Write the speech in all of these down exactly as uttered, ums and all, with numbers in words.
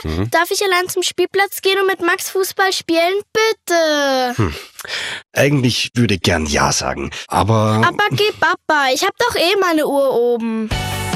Mhm. Darf ich allein zum Spielplatz gehen und mit Max Fußball spielen? Bitte. Hm. Eigentlich würde ich gern Ja sagen, aber... Aber geh Papa, ich hab doch eh meine Uhr oben.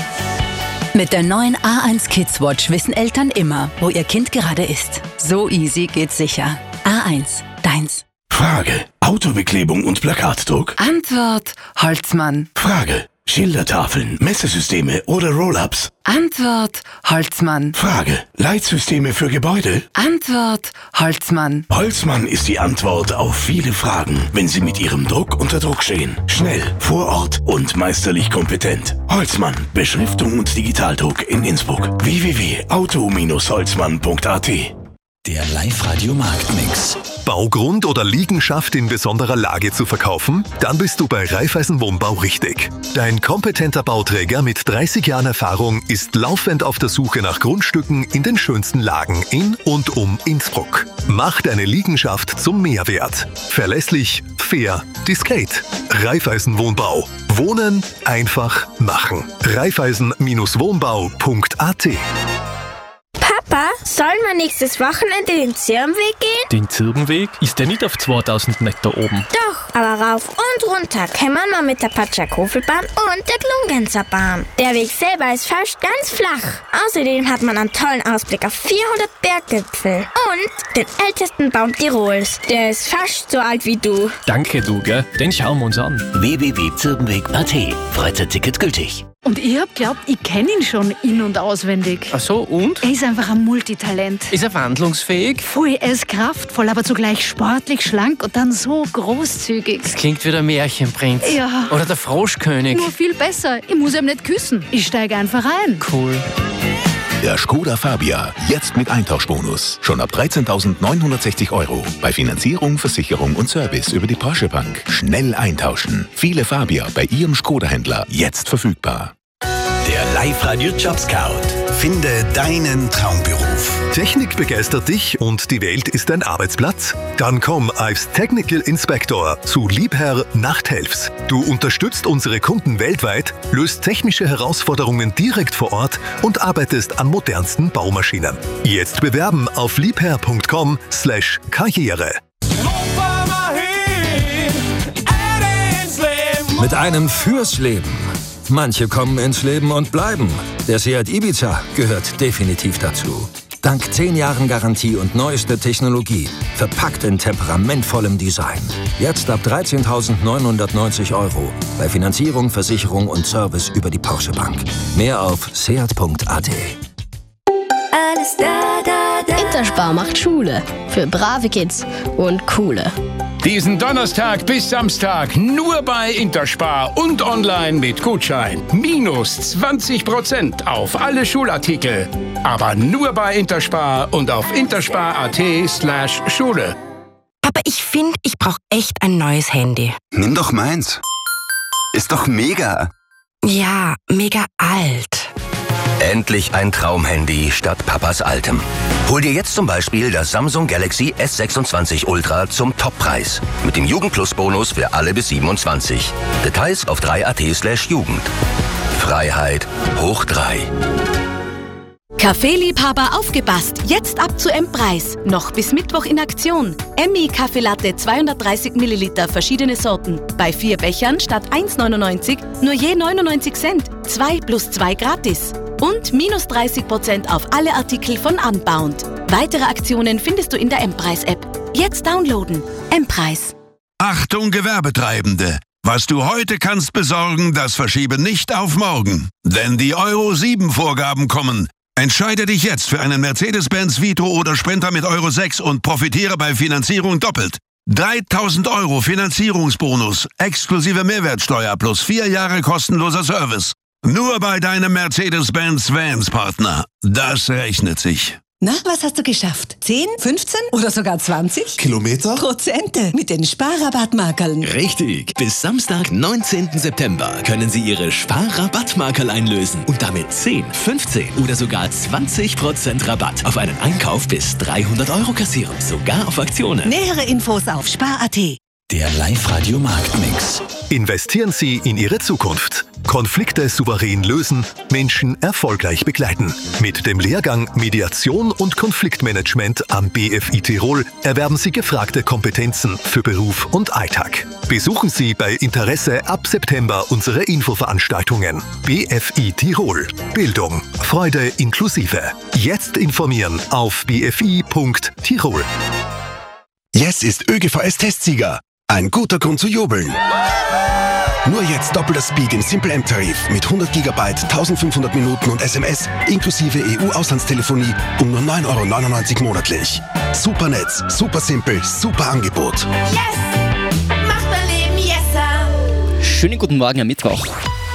Mit der neuen A eins Kids Watch wissen Eltern immer, wo ihr Kind gerade ist. So easy geht's sicher. A eins, deins. Frage: Autobeklebung und Plakatdruck? Antwort: Holzmann. Frage: Schildertafeln, Messesysteme oder Roll-ups? Antwort: Holzmann. Frage: Leitsysteme für Gebäude? Antwort: Holzmann. Holzmann ist die Antwort auf viele Fragen, wenn Sie mit Ihrem Druck unter Druck stehen. Schnell, vor Ort und meisterlich kompetent. Holzmann, Beschriftung und Digitaldruck in Innsbruck. w w w punkt auto holzmann punkt a t. Der Live-Radio-Marktmix. Baugrund oder Liegenschaft in besonderer Lage zu verkaufen? Dann bist du bei Raiffeisen Wohnbau richtig. Dein kompetenter Bauträger mit dreißig Jahren Erfahrung ist laufend auf der Suche nach Grundstücken in den schönsten Lagen in und um Innsbruck. Mach deine Liegenschaft zum Mehrwert. Verlässlich, fair, diskret. Raiffeisen Wohnbau. Wohnen einfach machen. Raiffeisen Wohnbau punkt a t. Papa, sollen wir nächstes Wochenende den Zirbenweg gehen? Den Zirbenweg? Ist der nicht auf zweitausend Meter oben? Doch, aber rauf und runter kann man mal mit der Patschakofelbahn und der Glungenzer-Bahn. Der Weg selber ist fast ganz flach. Außerdem hat man einen tollen Ausblick auf vierhundert Berggipfel und den ältesten Baum Tirols. Der ist fast so alt wie du. Danke, du, gell? Den schauen wir uns an. w w w punkt zirbenweg punkt a t. Freizeitticket gültig. Und ich hab glaubt, ich kenne ihn schon in- und auswendig. Ach so, und? Er ist einfach ein Multitalent. Ist er wandlungsfähig? Voll, er ist kraftvoll, aber zugleich sportlich, schlank und dann so großzügig. Das klingt wie der Märchenprinz. Ja. Oder der Froschkönig. Nur viel besser. Ich muss ihm nicht küssen. Ich steige einfach ein. Cool. Der Skoda Fabia, jetzt mit Eintauschbonus. Schon ab dreizehntausendneunhundertsechzig Euro. Bei Finanzierung, Versicherung und Service über die Porsche Bank. Schnell eintauschen. Viele Fabia bei Ihrem Skoda-Händler jetzt verfügbar. Der Live-Radio Job Scout. Finde deinen Traumberuf. Technik begeistert dich und die Welt ist dein Arbeitsplatz? Dann komm als Technical Inspector zu Liebherr Nachthelfs. Du unterstützt unsere Kunden weltweit, löst technische Herausforderungen direkt vor Ort und arbeitest an modernsten Baumaschinen. Jetzt bewerben auf liebherr punkt com slash karriere. Mit einem fürs Leben. Manche kommen ins Leben und bleiben. Der Seat Ibiza gehört definitiv dazu. Dank zehn Jahren Garantie und neuester Technologie. Verpackt in temperamentvollem Design. Jetzt ab dreizehntausendneunhundertneunzig Euro. Bei Finanzierung, Versicherung und Service über die Porsche Bank. Mehr auf seat punkt a t. Alles da, da, da. Interspar macht Schule. Für brave Kids und coole. Diesen Donnerstag bis Samstag nur bei Interspar und online mit Gutschein. Minus zwanzig Prozent auf alle Schulartikel. Aber nur bei Interspar und auf interspar.at slash Schule. Aber ich finde, ich brauche echt ein neues Handy. Nimm doch meins. Ist doch mega. Ja, mega alt. Endlich ein Traumhandy statt Papas altem. Hol dir jetzt zum Beispiel das Samsung Galaxy S sechsundzwanzig Ultra zum Toppreis. Mit dem Jugend-Plus-Bonus für alle bis siebenundzwanzig. Details auf drei punkt at slash Jugend. Freiheit hoch drei. Kaffeeliebhaber aufgepasst! Jetzt ab zu M-Preis. Noch bis Mittwoch in Aktion. Emmy Kaffeelatte zweihundertdreißig Milliliter, verschiedene Sorten. Bei vier Bechern statt eins neunundneunzig nur je neunundneunzig Cent. Zwei plus zwei gratis. Und minus dreißig Prozent auf alle Artikel von Unbound. Weitere Aktionen findest du in der M-Preis-App. Jetzt downloaden. M-Preis. Achtung Gewerbetreibende! Was du heute kannst besorgen, das verschiebe nicht auf morgen. Denn die Euro sieben Vorgaben kommen. Entscheide dich jetzt für einen Mercedes-Benz Vito oder Sprinter mit Euro sechs und profitiere bei Finanzierung doppelt. dreitausend Euro Finanzierungsbonus, exklusive Mehrwertsteuer plus vier Jahre kostenloser Service. Nur bei deinem Mercedes-Benz Vans-Partner. Das rechnet sich. Na, was hast du geschafft? zehn, fünfzehn oder sogar zwanzig? Kilometer? Prozente mit den Sparrabattmarkerln. Richtig. Bis Samstag, neunzehnten September können Sie Ihre Sparrabattmarkerl einlösen und damit zehn, fünfzehn oder sogar zwanzig Prozent Rabatt auf einen Einkauf bis dreihundert Euro kassieren. Sogar auf Aktionen. Nähere Infos auf spar punkt at. Der Live-Radio Marktmix. Investieren Sie in Ihre Zukunft. Konflikte souverän lösen, Menschen erfolgreich begleiten. Mit dem Lehrgang Mediation und Konfliktmanagement am B F I Tirol erwerben Sie gefragte Kompetenzen für Beruf und Alltag. Besuchen Sie bei Interesse ab September unsere Infoveranstaltungen. B F I Tirol. Bildung, Freude inklusive. Jetzt informieren auf b f i punkt tirol. Yes ist ÖGVS-Testsieger. Ein guter Grund zu jubeln. Nur jetzt doppelter Speed im Simple M-Tarif mit hundert Gigabyte, eintausendfünfhundert Minuten und S M S inklusive E U-Auslandstelefonie um nur neun Euro neunundneunzig monatlich. Super Netz, super simpel, super Angebot. Yes! Macht mein Leben yesser! Schönen guten Morgen am Mittwoch.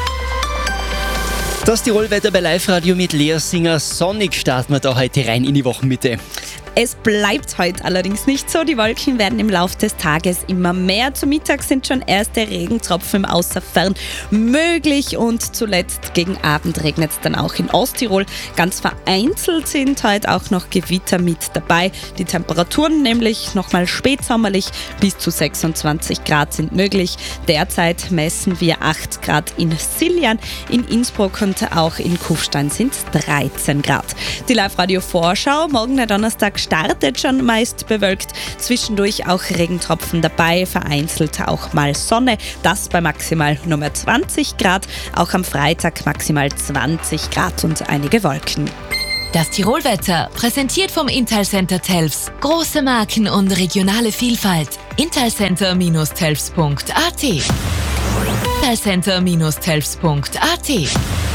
Das Tirol-Wetter bei Live-Radio mit Lea Singer. Sonnig starten wir da heute rein in die Wochenmitte. Es bleibt heute allerdings nicht so. Die Wolken werden im Laufe des Tages immer mehr. Zu Mittag sind schon erste Regentropfen im Außerfern möglich und zuletzt gegen Abend regnet es dann auch in Osttirol. Ganz vereinzelt sind heute auch noch Gewitter mit dabei. Die Temperaturen nämlich nochmal spätsommerlich bis zu sechsundzwanzig Grad sind möglich. Derzeit messen wir acht Grad in Siljan, in Innsbruck und auch in Kufstein sind es dreizehn Grad. Die Live-Radio-Vorschau morgen der Donnerstag startet schon meist bewölkt, zwischendurch auch Regentropfen dabei, vereinzelt auch mal Sonne, das bei maximal Nummer zwanzig Grad, auch am Freitag maximal zwanzig Grad und einige Wolken. Das Tirolwetter, präsentiert vom Intalcenter Telfs. Große Marken und regionale Vielfalt. Intalcenter Telfs punkt a t Intalcenter Telfs punkt a t